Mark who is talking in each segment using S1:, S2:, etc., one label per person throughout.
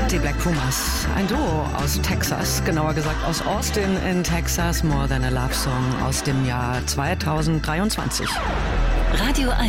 S1: Die Black Pumas, ein Duo aus Texas, genauer gesagt aus Austin in Texas, More Than a Love Song aus dem Jahr 2023.
S2: Radio 1.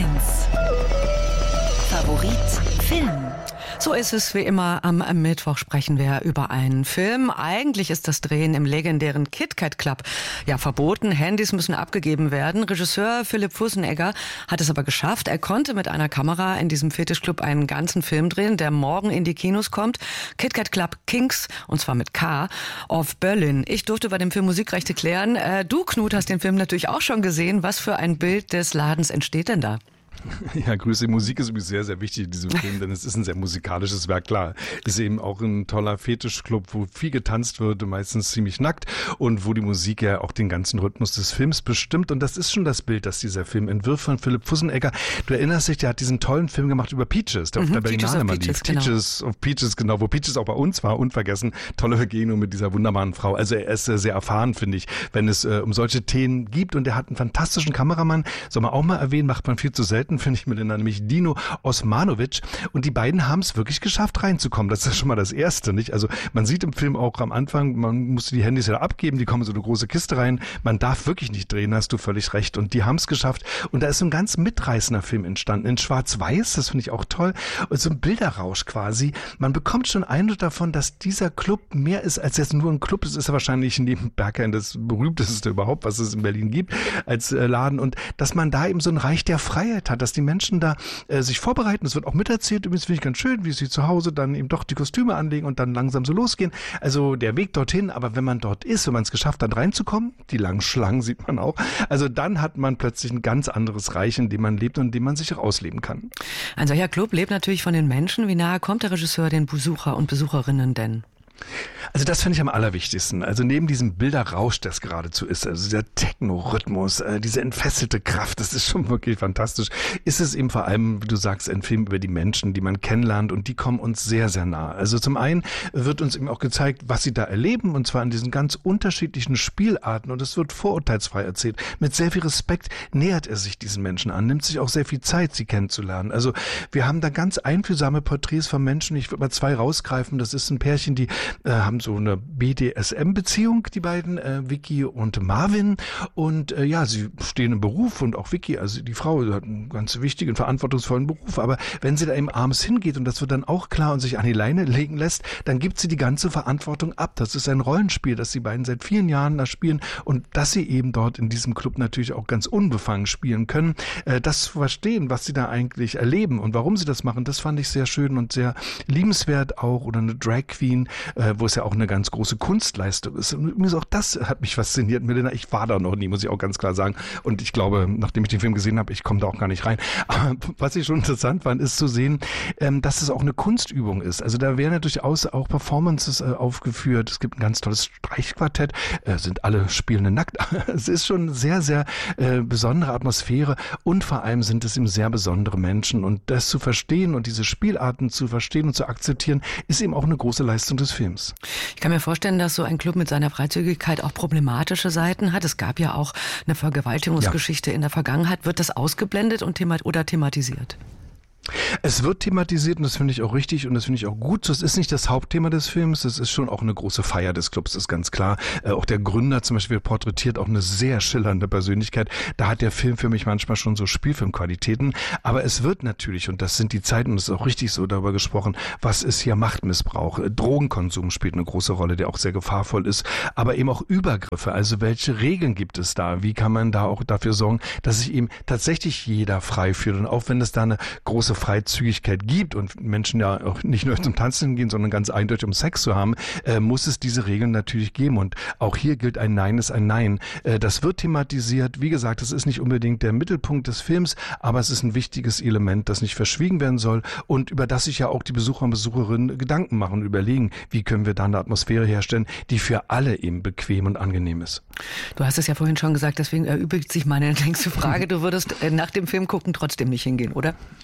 S2: Favorit Film.
S1: So ist es wie immer, am Mittwoch sprechen wir über einen Film. Eigentlich ist das Drehen im legendären KitKat Club ja verboten. Handys müssen abgegeben werden. Regisseur Philipp Fussenegger hat es aber geschafft. Er konnte mit einer Kamera in diesem Fetischclub einen ganzen Film drehen, der morgen in die Kinos kommt. KitKat Club Kings, und zwar mit K, of Berlin. Ich durfte bei dem Film Musikrechte klären. Du, Knut, hast den Film natürlich auch schon gesehen. Was für ein Bild des Ladens entsteht denn da?
S3: Ja, Grüße. Musik ist übrigens sehr, sehr wichtig in diesem Film, denn es ist ein sehr musikalisches Werk. Klar, ist eben auch ein toller Fetischclub, wo viel getanzt wird, meistens ziemlich nackt und wo die Musik ja auch den ganzen Rhythmus des Films bestimmt. Und das ist schon das Bild, das dieser Film entwirft von Philipp Fussenegger. Du erinnerst dich, der hat diesen tollen Film gemacht über Peaches, der auf der Berlinale mal lief. Peaches of Peaches, genau, wo Peaches auch bei uns war, unvergessen. Tolle Begegnung mit dieser wunderbaren Frau. Also er ist sehr erfahren, finde ich, wenn es um solche Themen gibt. Und er hat einen fantastischen Kameramann, soll man auch mal erwähnen, macht man viel zu selten, finde ich, Melinda, nämlich Dino Osmanovic. Und die beiden haben es wirklich geschafft, reinzukommen. Das ist schon mal das Erste, nicht? Also man sieht im Film auch am Anfang, man musste die Handys ja abgeben, die kommen in so eine große Kiste rein. Man darf wirklich nicht drehen, hast du völlig recht. Und die haben es geschafft. Und da ist so ein ganz mitreißender Film entstanden. In Schwarz-Weiß, das finde ich auch toll. Und so ein Bilderrausch quasi. Man bekommt schon Eindruck davon, dass dieser Club mehr ist als jetzt nur ein Club. Es ist ja wahrscheinlich neben Berghain das berühmteste überhaupt, was es in Berlin gibt, als Laden. Und dass man da eben so ein Reich der Freiheit hat, dass die Menschen da sich vorbereiten. Es wird auch miterzählt. Übrigens finde ich ganz schön, wie sie zu Hause dann eben doch die Kostüme anlegen und dann langsam so losgehen. Also der Weg dorthin, aber wenn man dort ist, wenn man es geschafft hat, reinzukommen, die langen Schlangen sieht man auch, also dann hat man plötzlich ein ganz anderes Reich, in dem man lebt und in dem man sich auch ausleben kann.
S1: Ein solcher Club lebt natürlich von den Menschen. Wie nahe kommt der Regisseur den Besucher und Besucherinnen denn?
S3: Also das finde ich am allerwichtigsten. Also neben diesem Bilderrausch, das geradezu ist, also dieser Techno-Rhythmus, diese entfesselte Kraft, das ist schon wirklich fantastisch, ist es eben vor allem, wie du sagst, ein Film über die Menschen, die man kennenlernt und die kommen uns sehr, sehr nah. Also zum einen wird uns eben auch gezeigt, was sie da erleben und zwar in diesen ganz unterschiedlichen Spielarten und es wird vorurteilsfrei erzählt. Mit sehr viel Respekt nähert er sich diesen Menschen an, nimmt sich auch sehr viel Zeit, sie kennenzulernen. Also wir haben da ganz einfühlsame Porträts von Menschen, ich würde mal 2 rausgreifen, das ist ein Pärchen, die haben so eine BDSM-Beziehung, die beiden, Vicky und Marvin. Und ja, sie stehen im Beruf und auch Vicky, also die Frau, hat einen ganz wichtigen, verantwortungsvollen Beruf. Aber wenn sie da eben abends hingeht und das wird dann auch klar und sich an die Leine legen lässt, dann gibt sie die ganze Verantwortung ab. Das ist ein Rollenspiel, das die beiden seit vielen Jahren da spielen und dass sie eben dort in diesem Club natürlich auch ganz unbefangen spielen können. Das zu verstehen, was sie da eigentlich erleben und warum sie das machen, das fand ich sehr schön und sehr liebenswert auch. Oder eine Drag Queen, wo es ja auch eine ganz große Kunstleistung ist. Und übrigens auch das hat mich fasziniert, Melinda. Ich war da noch nie, muss ich auch ganz klar sagen. Und ich glaube, nachdem ich den Film gesehen habe, ich komme da auch gar nicht rein. Aber was ich schon interessant fand, ist zu sehen, dass es auch eine Kunstübung ist. Also da werden ja durchaus auch Performances aufgeführt. Es gibt ein ganz tolles Streichquartett, sind alle Spielende nackt. Es ist schon sehr, sehr besondere Atmosphäre und vor allem sind es eben sehr besondere Menschen. Und das zu verstehen und diese Spielarten zu verstehen und zu akzeptieren, ist eben auch eine große Leistung des Films.
S1: Ich kann mir vorstellen, dass so ein Club mit seiner Freizügigkeit auch problematische Seiten hat. Es gab ja auch eine Vergewaltigungsgeschichte in der Vergangenheit. Wird das ausgeblendet und thematisiert?
S3: Es wird thematisiert und das finde ich auch richtig und das finde ich auch gut. Das ist nicht das Hauptthema des Films, das ist schon auch eine große Feier des Clubs, ist ganz klar. Auch der Gründer zum Beispiel porträtiert auch eine sehr schillernde Persönlichkeit. Da hat der Film für mich manchmal schon so Spielfilmqualitäten. Aber es wird natürlich, und das sind die Zeiten, und das ist auch richtig so darüber gesprochen, was ist hier Machtmissbrauch? Drogenkonsum spielt eine große Rolle, der auch sehr gefahrvoll ist. Aber eben auch Übergriffe. Also welche Regeln gibt es da? Wie kann man da auch dafür sorgen, dass sich eben tatsächlich jeder frei fühlt? Und auch wenn es da eine große Freizügigkeit gibt und Menschen ja auch nicht nur zum Tanzen gehen, sondern ganz eindeutig um Sex zu haben, muss es diese Regeln natürlich geben. Und auch hier gilt ein Nein ist ein Nein. Das wird thematisiert. Wie gesagt, das ist nicht unbedingt der Mittelpunkt des Films, aber es ist ein wichtiges Element, das nicht verschwiegen werden soll und über das sich ja auch die Besucher und Besucherinnen Gedanken machen und überlegen, wie können wir da eine Atmosphäre herstellen, die für alle eben bequem und angenehm ist.
S1: Du hast es ja vorhin schon gesagt, deswegen erübrigt sich meine nächste Frage. Du würdest nach dem Film gucken trotzdem nicht hingehen, oder?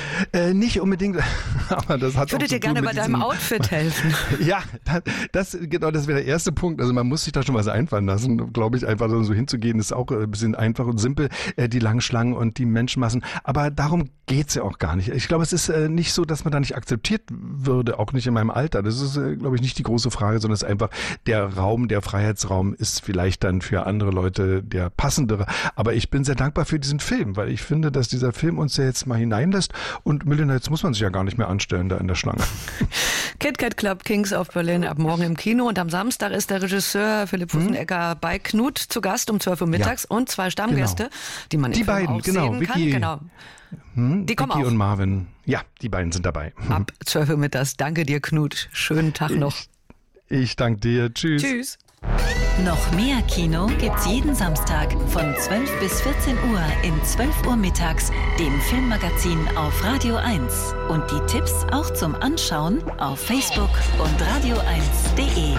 S3: Nicht unbedingt, aber das hat
S1: Ich würde dir gerne bei deinem Outfit helfen.
S3: Ja, das wäre der erste Punkt. Also man muss sich da schon was einfallen lassen, glaube ich, einfach so hinzugehen, ist auch ein bisschen einfach und simpel, die langen Schlangen und die Menschenmassen. Aber darum geht's ja auch gar nicht. Ich glaube, es ist nicht so, dass man da nicht akzeptiert würde, auch nicht in meinem Alter. Das ist, glaube ich, nicht die große Frage, sondern es ist einfach der Raum, der Freiheitsraum ist vielleicht dann für andere Leute der passendere. Aber ich bin sehr dankbar für diesen Film, weil ich finde, dass dieser Film uns ja jetzt mal hineinlässt und Milena, jetzt muss man sich ja gar nicht mehr anstellen da in der Schlange.
S1: KitKat Club Kings of Berlin ab morgen im Kino und am Samstag ist der Regisseur Philipp Fussenegger bei Knut zu Gast um 12 Uhr mittags und 2 Stammgäste, die man im Film auch sehen kann. Genau. Die kommen
S3: Vicky
S1: auch.
S3: und Marvin. Ja, die beiden sind dabei.
S1: Ab 12 Uhr mittags. Danke dir, Knut. Schönen Tag noch.
S3: Ich danke dir. Tschüss.
S1: Tschüss.
S2: Noch mehr Kino gibt's jeden Samstag von 12 bis 14 Uhr in 12 Uhr mittags, dem Filmmagazin auf Radio 1. Und die Tipps auch zum Anschauen auf Facebook und radio1.de.